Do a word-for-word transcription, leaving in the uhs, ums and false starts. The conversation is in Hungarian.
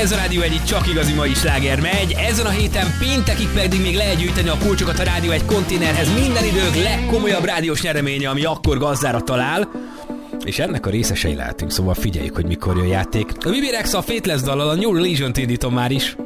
ez a Rádió egy csak igazi mai sláger megy. Ezen a héten péntekig pedig még lehet gyűjteni a kulcsokat a Rádió egy konténerhez. Minden idők legkomolyabb rádiós nyereménye, ami akkor gazdára talál. És ennek a részesei lehetünk, szóval figyeljük, hogy mikor jön játék. A Bibi Rexa a Faithless dallal, a New Religion-t indítom már is.